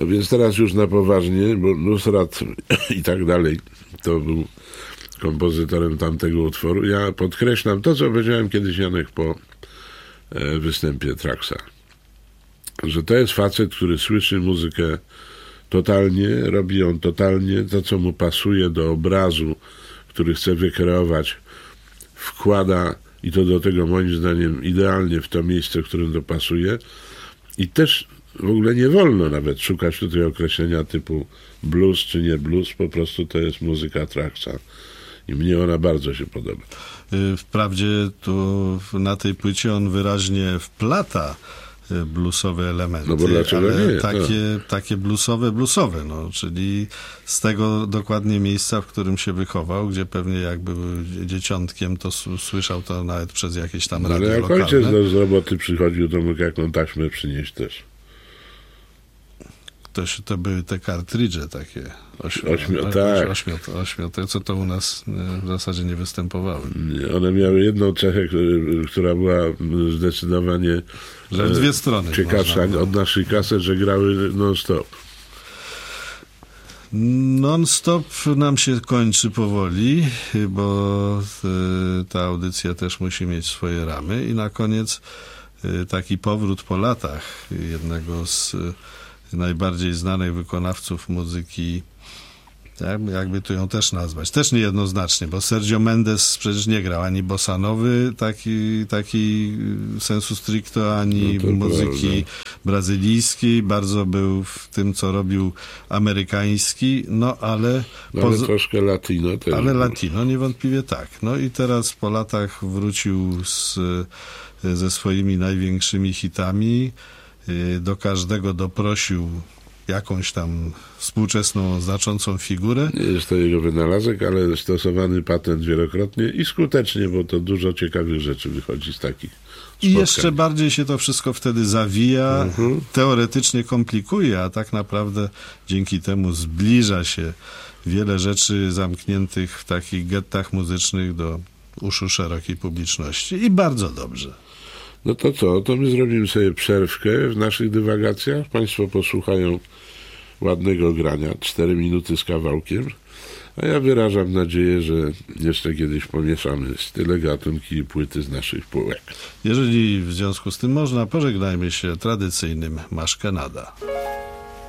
No więc teraz już na poważnie, bo Nusrat i tak dalej, to był kompozytorem tamtego utworu. Ja podkreślam to, co powiedziałem kiedyś, Janek, po występie Traxa, że to jest facet, który słyszy muzykę totalnie, robi ją totalnie, to co mu pasuje do obrazu, który chce wykreować, wkłada i to do tego moim zdaniem idealnie w to miejsce, w którym to pasuje. I też w ogóle nie wolno nawet szukać tutaj określenia typu blues czy nie blues, po prostu to jest muzyka Traxa i mnie ona bardzo się podoba. Wprawdzie tu na tej płycie on wyraźnie wplata bluesowe elementy, no bo dlaczego ale nie? takie bluesowe, no, czyli z tego dokładnie miejsca, w którym się wychował, gdzie pewnie jakby był dzieciątkiem, to słyszał to nawet przez jakieś tam radio ale jak lokalne. ojciec z roboty przychodził, to mógł jaką taśmę przynieść też. To były te kartridże takie. Ośmiote, co to u nas w zasadzie nie występowały. One miały jedną cechę, która była zdecydowanie że w dwie strony ciekawsza od naszych kaset, że grały non-stop. Non-stop nam się kończy powoli, bo ta audycja też musi mieć swoje ramy i na koniec taki powrót po latach jednego z najbardziej znanych wykonawców muzyki, jakby tu ją też nazwać, też niejednoznacznie, bo Sergio Mendes przecież nie grał ani bossanowy taki sensu stricto, ani muzyki brazylijskiej, bardzo był w tym, co robił amerykański, ale troszkę latino też. Ale latino, niewątpliwie tak. No i teraz po latach wrócił ze swoimi największymi hitami, do każdego doprosił jakąś tam współczesną, znaczącą figurę. Nie jest to jego wynalazek, ale stosowany patent wielokrotnie i skutecznie, bo to dużo ciekawych rzeczy wychodzi z takich spotkań. I jeszcze bardziej się to wszystko wtedy zawija, teoretycznie komplikuje, a tak naprawdę dzięki temu zbliża się wiele rzeczy zamkniętych w takich gettach muzycznych do uszu szerokiej publiczności. I bardzo dobrze. No to co? To my zrobimy sobie przerwkę w naszych dywagacjach. Państwo posłuchają ładnego grania, 4 minuty z kawałkiem, a ja wyrażam nadzieję, że jeszcze kiedyś pomieszamy style, gatunki i płyty z naszych półek. Jeżeli w związku z tym można, pożegnajmy się tradycyjnym Maszkenada.